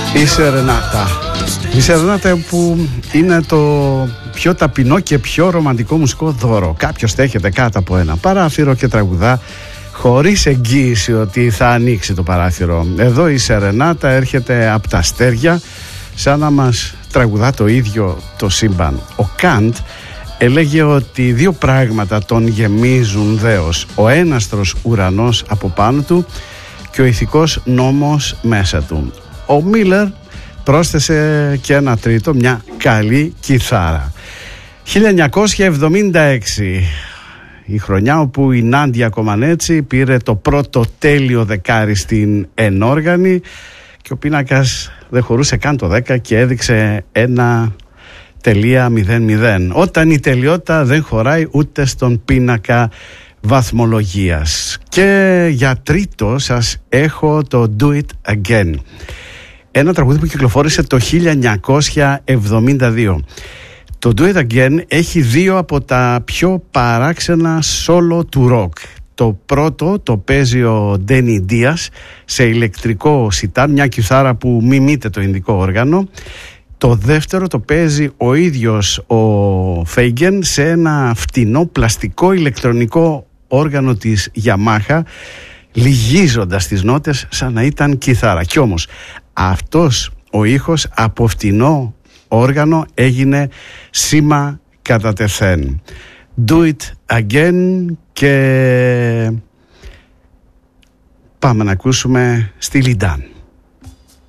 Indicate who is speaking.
Speaker 1: Η Σερενάτα. Η Σερενάτα που είναι το πιο ταπεινό και πιο ρομαντικό μουσικό δώρο. Κάποιος στέκεται κάτω από ένα παράθυρο και τραγουδά χωρίς εγγύηση ότι θα ανοίξει το παράθυρο. Εδώ η Σερενάτα έρχεται από τα αστέρια σαν να μας τραγουδά το ίδιο το σύμπαν. Ο Καντ έλεγε ότι δύο πράγματα τον γεμίζουν δέος: ο έναστρος ουρανός από πάνω του και ο ηθικός νόμος μέσα του. Ο Μίλλερ πρόσθεσε και ένα τρίτο, μια καλή κιθάρα. 1976, η χρονιά όπου η Νάντια Κομανέτσι πήρε το πρώτο τέλειο δεκάρι στην ενόργανη και ο πίνακας δεν χωρούσε καν το 10 και έδειξε 1.00. Όταν η τελειότητα δεν χωράει ούτε στον πίνακα βαθμολογίας. Και για τρίτο σας έχω το Do It Again, ένα τραγούδι που κυκλοφόρησε το 1972. Το Do It Again έχει δύο από τα πιο παράξενα solo του rock. Το πρώτο το παίζει ο Ντένι Ντίας σε ηλεκτρικό σιτάρ, μια κιθάρα που μιμείται το ινδικό όργανο. Το δεύτερο το παίζει ο ίδιος ο Φέιγγεν σε ένα φτηνό πλαστικό ηλεκτρονικό όργανο της Yamaha, λυγίζοντας τις νότες σαν να ήταν κιθάρα. Κι όμως αυτός ο ήχος από φτηνό όργανο έγινε σήμα κατά τεθέν. Do It Again, και πάμε να ακούσουμε στη Λιντάν.